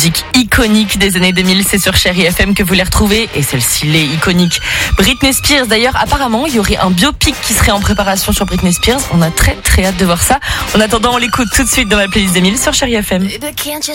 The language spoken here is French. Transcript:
musiques iconiques des années 2000. C'est sur Chérie FM que vous les retrouvez. Et celle-ci, elle est iconique. Britney Spears, d'ailleurs, apparemment, il y aurait un biopic qui serait en préparation sur Britney Spears. On a très très hâte de voir ça. En attendant, on l'écoute tout de suite dans ma playlist 2000 sur Chérie FM.